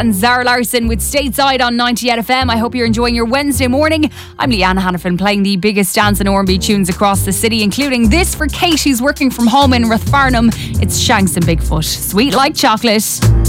and Zara Larsson with Stateside on 98 FM. I hope you're enjoying your Wednesday morning. I'm Leanne Hannafin, playing the biggest dance and R&B tunes across the city, including this for Kate, who's working from home in Rathfarnham. It's Shanks and Bigfoot, Sweet Like Chocolate.